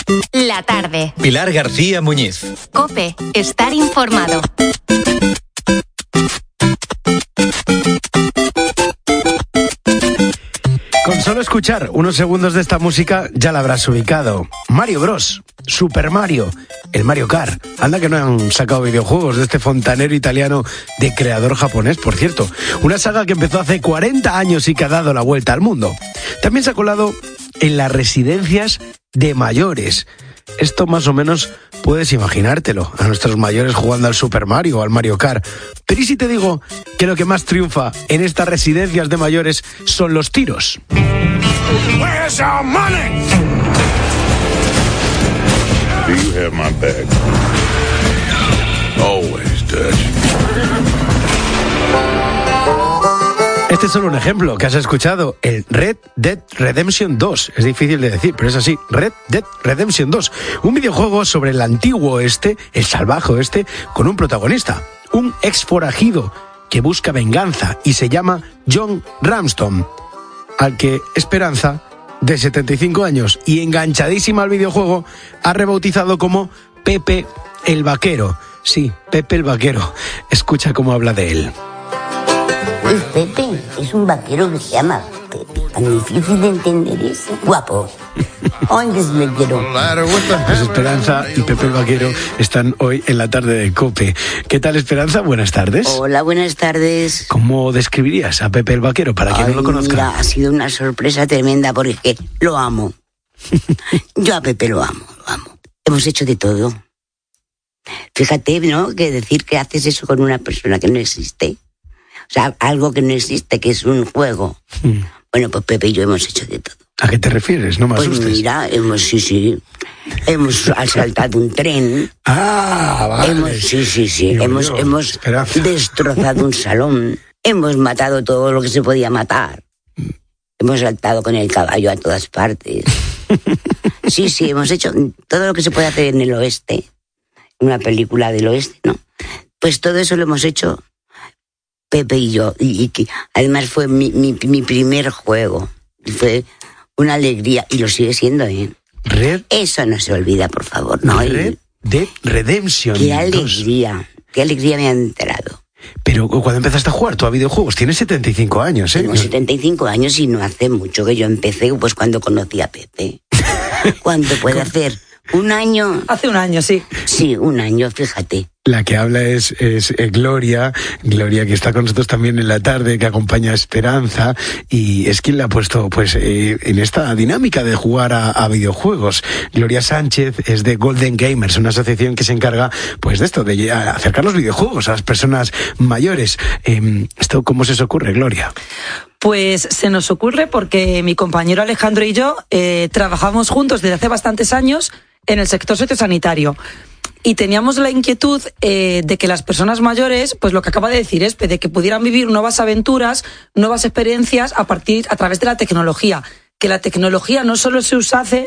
La tarde. Pilar García Muñiz. COPE. Estar informado. Con solo escuchar unos segundos de esta música ya la habrás ubicado. Mario Bros, Super Mario, el Mario Kart. Anda que no han sacado videojuegos de este fontanero italiano de creador japonés, por cierto. Una saga que empezó hace 40 años y que ha dado la vuelta al mundo. También se ha colado en las residencias de mayores. Esto más o menos puedes imaginártelo, a nuestros mayores jugando al Super Mario o al Mario Kart. Pero ¿y si te digo que lo que más triunfa en estas residencias de mayores son los tiros? Where's our money? Do you have my back? Always, Dutch. Este es solo un ejemplo que has escuchado, el Red Dead Redemption 2. Es difícil de decir, pero es así, Red Dead Redemption 2. Un videojuego sobre el antiguo oeste, el salvaje oeste, con un protagonista, un ex forajido que busca venganza y se llama John Ramston, al que Esperanza, de 75 años y enganchadísima al videojuego, ha rebautizado como Pepe el Vaquero. Sí, Pepe el Vaquero. Escucha cómo habla de él. Pues Pepe es un vaquero que se llama Pepe. Tan difícil de entender eso. Guapo. ¿Dónde se le quiero? Pues Esperanza y Pepe el Vaquero están hoy en la tarde de COPE. ¿Qué tal, Esperanza? Buenas tardes. Hola, buenas tardes. ¿Cómo describirías a Pepe el Vaquero para quien no lo conozca? Mira, ha sido una sorpresa tremenda porque es que lo amo. Yo a Pepe lo amo. Hemos hecho de todo. Fíjate, ¿no? Que decir que haces eso con una persona que no existe. O sea, algo que no existe, que es un juego. Bueno, pues Pepe y yo hemos hecho de todo. ¿A qué te refieres? No me asustes. Pues mira, hemos asaltado un tren. Ah, vale. Hemos destrozado un salón. Hemos matado todo lo que se podía matar. Hemos saltado con el caballo a todas partes. Sí, hemos hecho todo lo que se puede hacer en el oeste. Una película del oeste, ¿no? Pues todo eso lo hemos hecho Pepe y yo, y que además fue mi primer juego. Fue una alegría, y lo sigue siendo, ¿eh? Eso no se olvida, por favor, ¿no? Red Dead Redemption. Qué alegría me han enterado. Pero cuando empezaste a jugar tú a videojuegos, tienes 75 años, ¿eh? Tengo 75 años y no hace mucho que yo empecé, pues cuando conocí a Pepe. ¿Cuánto puede hacer? ¿Un año? Hace un año, sí. Sí, un año, fíjate. La que habla es Gloria, que está con nosotros también en la tarde, que acompaña a Esperanza, y es quien la ha puesto pues en esta dinámica de jugar a videojuegos. Gloria Sánchez es de Golden Gamers, una asociación que se encarga pues de esto, de acercar los videojuegos a las personas mayores. ¿Esto cómo se os ocurre, Gloria? Pues se nos ocurre porque mi compañero Alejandro y yo trabajamos juntos desde hace bastantes años en el sector sociosanitario. Y teníamos la inquietud de que las personas mayores, pues lo que acaba de decir Espe, de que pudieran vivir nuevas aventuras, nuevas experiencias a través de la tecnología. Que la tecnología no solo se usase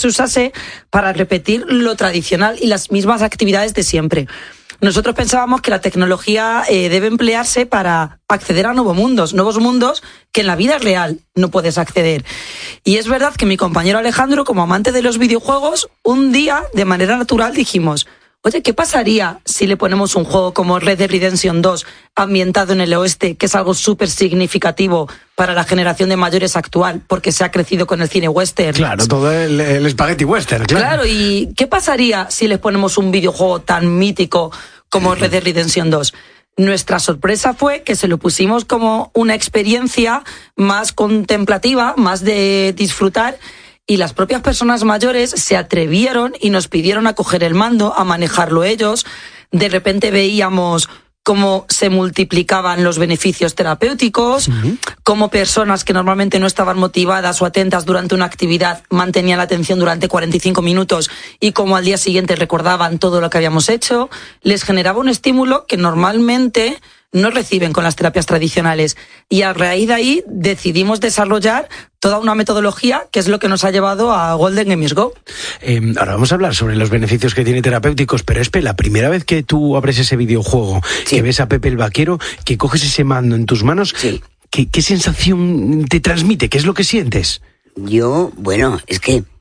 para repetir lo tradicional y las mismas actividades de siempre. Nosotros pensábamos que la tecnología debe emplearse para acceder a nuevos mundos que en la vida real no puedes acceder. Y es verdad que mi compañero Alejandro, como amante de los videojuegos, un día, de manera natural, dijimos: oye, ¿qué pasaría si le ponemos un juego como Red Dead Redemption 2 ambientado en el oeste, que es algo súper significativo para la generación de mayores actual, porque se ha crecido con el cine western? Claro, todo el spaghetti western, claro. Claro, ¿y qué pasaría si les ponemos un videojuego tan mítico como Red Dead Redemption 2? Nuestra sorpresa fue que se lo pusimos como una experiencia más contemplativa, más de disfrutar, y las propias personas mayores se atrevieron y nos pidieron a coger el mando, a manejarlo ellos. De repente veíamos cómo se multiplicaban los beneficios terapéuticos, cómo personas que normalmente no estaban motivadas o atentas durante una actividad mantenían la atención durante 45 minutos y cómo al día siguiente recordaban todo lo que habíamos hecho. Les generaba un estímulo que normalmente no reciben con las terapias tradicionales. Y a raíz de ahí decidimos desarrollar toda una metodología que es lo que nos ha llevado a Golden Gamers Go. Ahora vamos a hablar sobre los beneficios que tiene terapéuticos, pero Espe, la primera vez que tú abres ese videojuego, que ves a Pepe el Vaquero, que coges ese mando en tus manos, ¿qué sensación te transmite? ¿Qué es lo que sientes? Yo, bueno, es que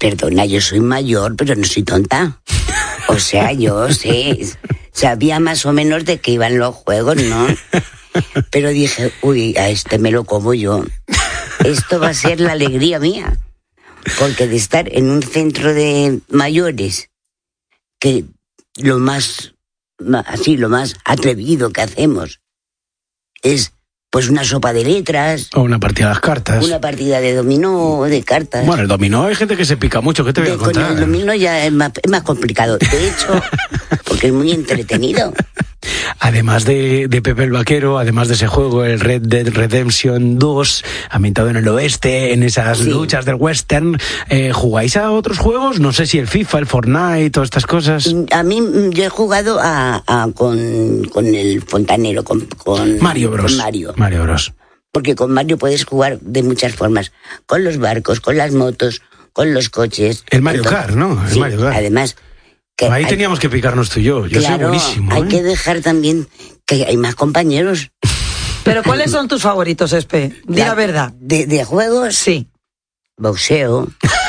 Perdona, yo soy mayor, pero no soy tonta. O sea, yo sabía más o menos de qué iban los juegos, ¿no? Pero dije, uy, a este me lo como yo. Esto va a ser la alegría mía. Porque de estar en un centro de mayores, que lo más atrevido que hacemos es pues una sopa de letras. O una partida de las cartas. Una partida de dominó, de cartas. Bueno, el dominó hay gente que se pica mucho, ¿qué te voy a contar? Con el dominó ya es más complicado. De hecho, porque es muy entretenido. Además de Pepe el Vaquero, además de ese juego, el Red Dead Redemption 2, ambientado en el oeste, en esas luchas del western, ¿jugáis a otros juegos? No sé si el FIFA, el Fortnite, todas estas cosas. A mí, yo he jugado con el fontanero, con Mario Bros. Con Mario Bros. Porque con Mario puedes jugar de muchas formas. Con los barcos, con las motos, con los coches. El Mario Kart, ¿no? El Mario Kart. Además... Ahí teníamos que picarnos tú y yo. Yo soy buenísimo. Hay que dejar también que hay más compañeros. ¿Pero cuáles son tus favoritos, Espe? Di la verdad. ¿De juegos? Sí. Boxeo.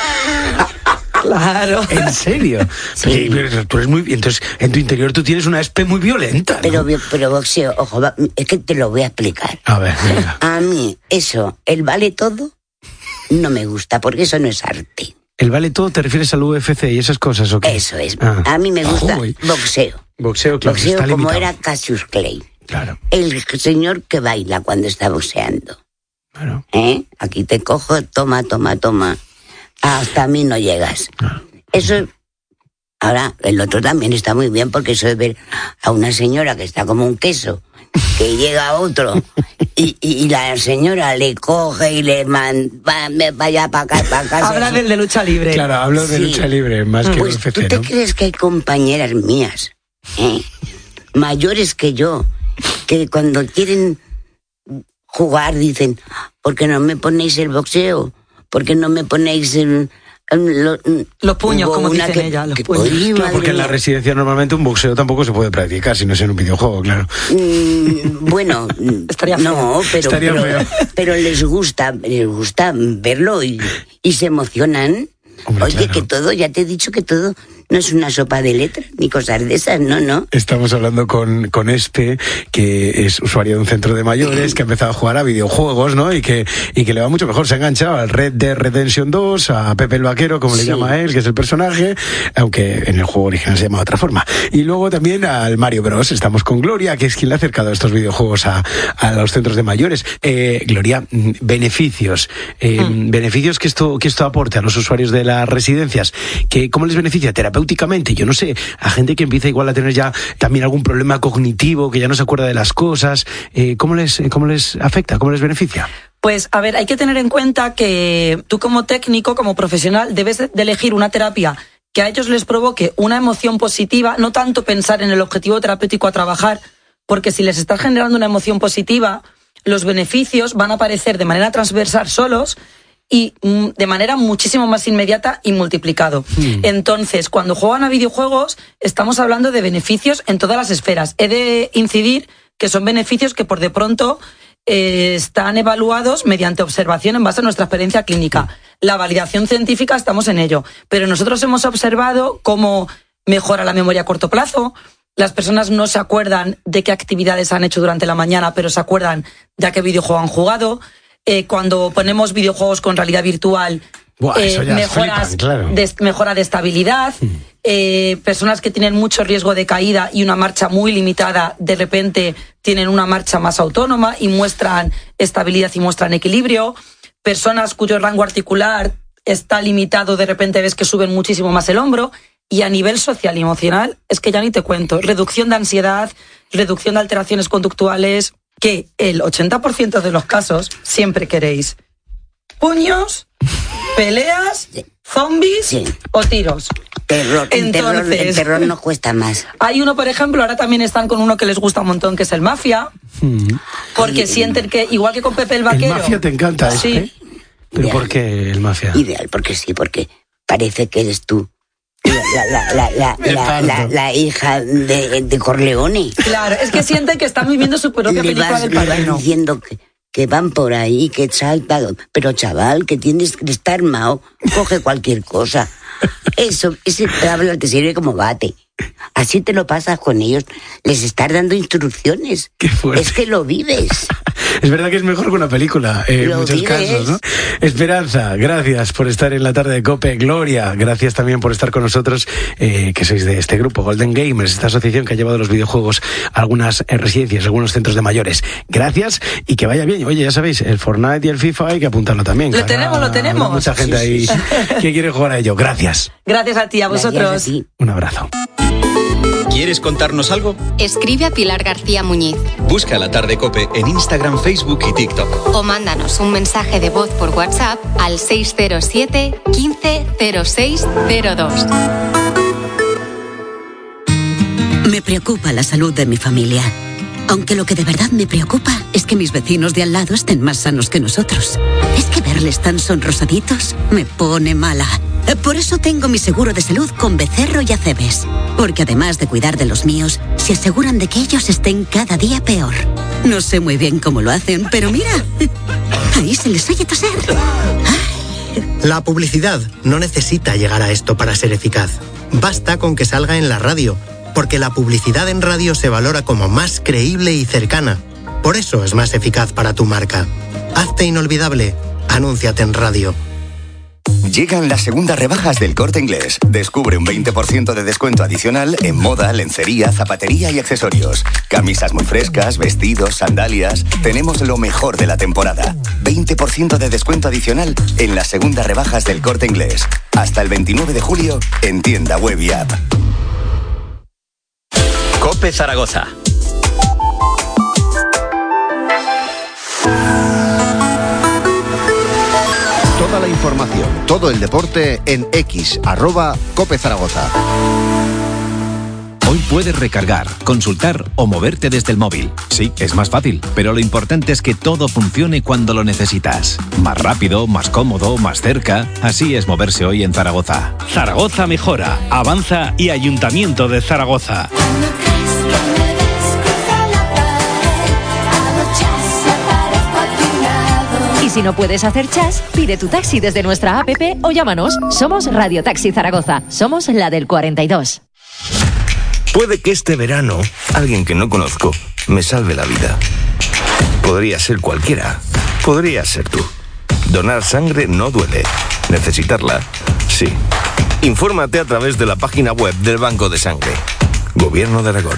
Claro. ¿En serio? Sí. Pero tú eres muy... Entonces, en tu interior tú tienes una Espe muy violenta, ¿no? Pero boxeo, ojo, es que te lo voy a explicar. A ver, venga. A mí, el vale todo, no me gusta, porque eso no es arte. ¿El vale todo te refieres al UFC y esas cosas o qué? Eso es. A mí me gusta boxeo. Boxeo, claro. Boxeo está como limitado. era Cassius Clay. Claro. El señor que baila cuando está boxeando. Claro. Aquí te cojo, toma. Hasta a mí no llegas. Claro. Eso... Ahora, el otro también está muy bien, porque eso de ver a una señora que está como un queso, que llega a otro, y la señora le coge y le vaya para acá. Habla del de lucha libre. Claro, hablo de lucha libre más que pues, UFC, ¿tú te ¿no? crees que hay compañeras mías, mayores que yo, que cuando quieren jugar dicen, ¿por qué no me ponéis el boxeo? ¿Por qué no me ponéis los puños, como dicen ella, los puños. Claro, porque en la residencia normalmente un boxeo tampoco se puede practicar si no es en un videojuego, claro. Bueno, estaría feo. No, Estaría feo. pero les gusta verlo y se emocionan. Hombre, Oye, claro. que todo, ya te he dicho que todo no es una sopa de letras ni cosas de esas, no. Estamos hablando con Espe, que es usuario de un centro de mayores, que ha empezado a jugar a videojuegos, ¿no? Y que le va mucho mejor. Se ha enganchado al Red Dead Redemption 2, a Pepe el Vaquero, como le llama a él, que es el personaje, aunque en el juego original se llama de otra forma. Y luego también al Mario Bros. Estamos con Gloria, que es quien le ha acercado estos videojuegos a los centros de mayores. Gloria, beneficios. Beneficios que esto aporte a los usuarios de las residencias. ¿Cómo les beneficia terapéuticamente? Yo no sé, a gente que empieza igual a tener ya también algún problema cognitivo, que ya no se acuerda de las cosas, ¿cómo les afecta? ¿Cómo les beneficia? Pues, a ver, hay que tener en cuenta que tú como técnico, como profesional, debes de elegir una terapia que a ellos les provoque una emoción positiva, no tanto pensar en el objetivo terapéutico a trabajar, porque si les estás generando una emoción positiva, los beneficios van a aparecer de manera transversal solos y de manera muchísimo más inmediata y multiplicado. Entonces, cuando juegan a videojuegos, estamos hablando de beneficios en todas las esferas. He de incidir que son beneficios que por de pronto están evaluados mediante observación en base a nuestra experiencia clínica. La validación científica estamos en ello, pero nosotros hemos observado cómo mejora la memoria a corto plazo. Las personas no se acuerdan de qué actividades han hecho durante la mañana, pero se acuerdan de a qué videojuego han jugado. Cuando ponemos videojuegos con realidad virtual, mejora de estabilidad. Personas que tienen mucho riesgo de caída y una marcha muy limitada, de repente tienen una marcha más autónoma y muestran estabilidad y muestran equilibrio. Personas cuyo rango articular está limitado, de repente ves que suben muchísimo más el hombro. Y a nivel social y emocional, es que ya ni te cuento. Reducción de ansiedad, reducción de alteraciones conductuales, que el 80% de los casos siempre queréis puños, peleas, zombies o tiros. El terror nos cuesta más. Hay uno, por ejemplo, ahora también están con uno que les gusta un montón, que es el Mafia, porque sienten que, igual que con Pepe el Vaquero... ¿El Mafia te encanta, sí. ¿Pero por qué el Mafia? Ideal, porque parece que eres tú. La hija de Corleone. Claro, es que sienten que están viviendo su propia película del padrino. Le vas diciendo que van por ahí, que saltan. Pero chaval, que tienes que estar armado, coge cualquier cosa. Eso, ese tabla te sirve como bate. Así te lo pasas con ellos, les estás dando instrucciones. Qué fuerte. Es que lo vives. Es verdad que es mejor que una película, en muchos casos, ¿no? Esperanza, gracias por estar en la tarde de COPE. Gloria, gracias también por estar con nosotros, que sois de este grupo, Golden Gamers, esta asociación que ha llevado los videojuegos a algunas residencias, a algunos centros de mayores. Gracias y que vaya bien. Oye, ya sabéis, el Fortnite y el FIFA hay que apuntarlo también. Lo tenemos. Mucha gente ahí que quiere jugar a ello. Gracias. Gracias a ti, a vosotros. Gracias a ti. Un abrazo. ¿Quieres contarnos algo? Escribe a Pilar García Muñiz Busca La Tarde COPE en Instagram, Facebook y TikTok. o mándanos un mensaje de voz por WhatsApp al 607 15 06 02. Me preocupa la salud de mi familia. Aunque lo que de verdad me preocupa es que mis vecinos de al lado estén más sanos que nosotros. Es que verles tan sonrosaditos me pone mala. Por eso tengo mi seguro de salud con Becerro y Acebes. Porque además de cuidar de los míos, se aseguran de que ellos estén cada día peor. No sé muy bien cómo lo hacen, pero mira, ahí se les oye toser. La publicidad no necesita llegar a esto para ser eficaz. Basta con que salga en la radio, porque la publicidad en radio se valora como más creíble y cercana. Por eso es más eficaz para tu marca. Hazte inolvidable. Anúnciate en radio. Llegan las segundas rebajas del Corte Inglés. Descubre un 20% de descuento adicional en moda, lencería, zapatería y accesorios. Camisas muy frescas, vestidos, sandalias. Tenemos lo mejor de la temporada. 20% de descuento adicional en las segundas rebajas del Corte Inglés. Hasta el 29 de julio en tienda web y app. COPE Zaragoza. Toda la información, todo el deporte en X, @COPE Zaragoza. Hoy puedes recargar, consultar o moverte desde el móvil. Sí, es más fácil, pero lo importante es que todo funcione cuando lo necesitas. Más rápido, más cómodo, más cerca. Así es moverse hoy en Zaragoza. Zaragoza mejora, avanza y Ayuntamiento de Zaragoza. Y si no puedes hacer chas, pide tu taxi desde nuestra app o llámanos. Somos Radio Taxi Zaragoza. Somos la del 42. Puede que este verano alguien que no conozco me salve la vida. Podría ser cualquiera. Podría ser tú. Donar sangre no duele. Necesitarla, sí. Infórmate a través de la página web del Banco de Sangre. Gobierno de Aragón.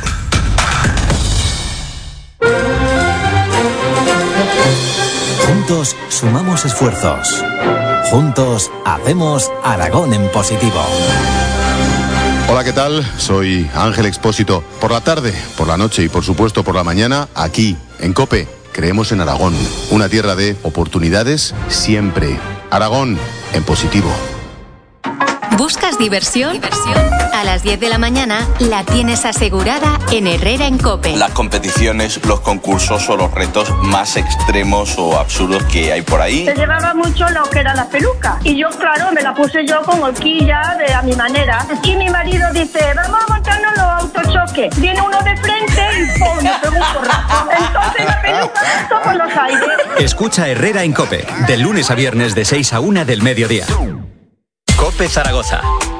Juntos sumamos esfuerzos. Juntos hacemos Aragón en positivo. Hola, ¿qué tal? Soy Ángel Expósito. Por la tarde, por la noche y por supuesto por la mañana, aquí, en COPE, creemos en Aragón. Una tierra de oportunidades siempre. Aragón en positivo. ¿Buscas diversión? A las 10 de la mañana la tienes asegurada en Herrera en COPE. Las competiciones, los concursos o los retos más extremos o absurdos que hay por ahí. Se llevaba mucho lo que era la peluca. Y yo, claro, me la puse yo con horquilla a mi manera. Y mi marido dice, vamos a montarnos los autochoques. Viene uno de frente y ¡pum! Me pegó un porrazo. Entonces la peluca saltó por los aires. Escucha Herrera en COPE, de lunes a viernes de 6 a 1 del mediodía. COPE Zaragoza.